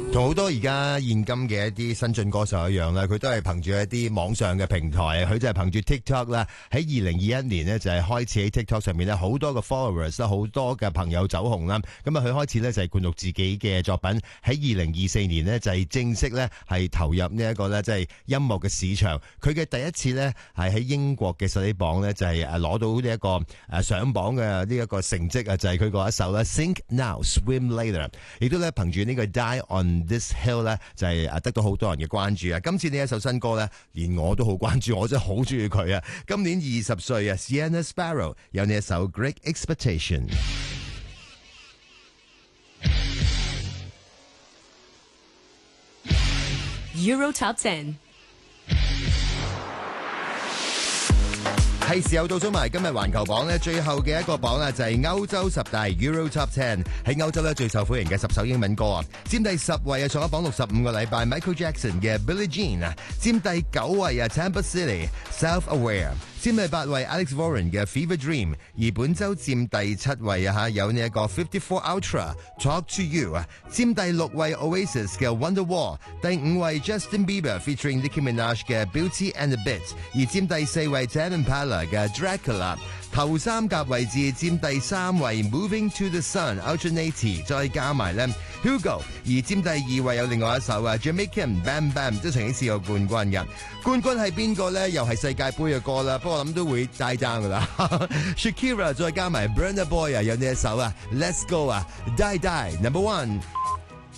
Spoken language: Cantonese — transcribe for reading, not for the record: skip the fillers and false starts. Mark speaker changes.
Speaker 1: 同好多而家現今嘅一啲新晉歌手一樣啦，佢都係憑住一啲網上嘅平台，佢就係憑住 TikTok 啦。喺2021年呢，就係開始喺 TikTok 上面呢，好多嘅 followers 啦，好多嘅朋友走紅啦。咁啊，佢開始呢，就係灌錄自己嘅作品。喺2024年呢，就係正式呢，係投入呢一個呢，即係音樂嘅市場。佢嘅第一次呢，係喺英國嘅實力榜呢，就係攞到呢一個上榜嘅呢一個成績啊，就係佢嗰一首咧 Sink Now Swim Later， 亦都咧憑住呢個 Die on This Hill 咧，就係得到好多人嘅關注啊！今次呢一首新歌咧，連我都好關注，我真係好中意佢啊！今年20歲啊 ，Sienna Sparrow 有呢一首 Great Expectation。
Speaker 2: Euro Top 10。
Speaker 1: 係時候到咗埋今日環球榜咧，最後嘅一個榜啦，就係歐洲10大 Euro Top 10，喺歐洲咧最受歡迎嘅10首英文歌啊，佔第10位啊，上咗榜65個禮拜 Michael Jackson 嘅 Billie Jean 啊，佔第9位啊 Tampa City Self Aware， 佔第8位 Alex Warren 嘅 Fever Dream， 而本周佔第7位啊有呢一個54 Ultra Talk to You 啊，佔第6位 Oasis 嘅 Wonderwall， 第5位 Justin Bieber featuring Nicki Minaj 嘅 Beauty and the Beat， 而佔第4位 Tame Impala嘅 Dracula， 頭3甲位置佔第3位 Moving to the Sun Alternative， 再加埋咧 Hugo， 而佔第2位有另外一首啊 Jamaican Bam Bam 都曾經試過冠軍嘅，冠軍係邊個咧？又係世界盃嘅歌啦，不過我諗都會大爭噶啦。Shakira 再加埋 Burna Boy 啊，有呢一首啊 Let's Go 啊 Die Die No.1。